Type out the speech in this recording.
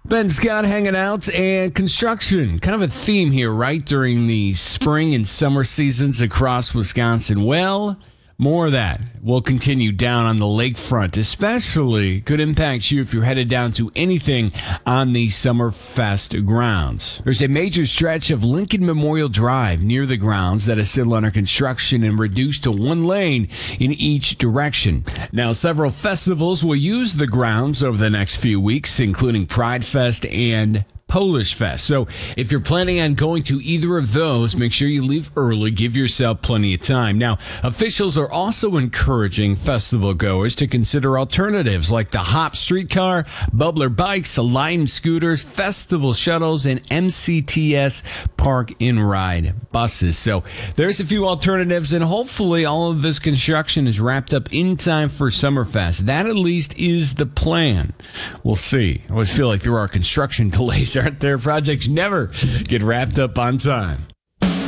Ben Scott hanging out and construction. Kind of a theme here, right? During the spring and summer seasons across Wisconsin. Well, more of that will continue down on the lakefront, especially could impact you if you're headed down to anything on the Summerfest grounds. There's a major stretch of Lincoln Memorial Drive near the grounds that is still under construction and reduced to one lane in each direction. Now, several festivals will use the grounds over the next few weeks, including Pride Fest and Polish Fest. So if you're planning on going to either of those, make sure you leave early. Give yourself plenty of time. Now, officials are also encouraging festival goers to consider alternatives like the Hop streetcar, Bubbler bikes, Lime scooters, festival shuttles, and MCTS park and ride buses. So there's a few alternatives, and hopefully all of this construction is wrapped up in time for Summerfest. That at least is the plan. We'll see. I always feel like there are construction delays, aren't there? Projects never get wrapped up on time.